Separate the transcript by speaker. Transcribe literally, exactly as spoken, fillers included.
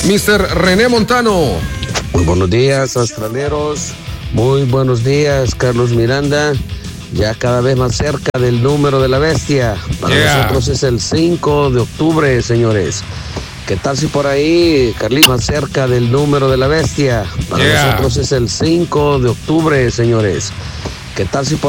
Speaker 1: mister René Montano.
Speaker 2: Muy buenos días, astraleros. Muy buenos días, Carlos Miranda. Ya cada vez más cerca del número de la bestia. Para
Speaker 1: Yeah.
Speaker 2: nosotros es el cinco de octubre, señores. ¿Qué tal si por ahí, Carlitos, más cerca del número de la bestia? Para
Speaker 1: Yeah.
Speaker 2: nosotros es el cinco de octubre, señores. ¿Qué tal si por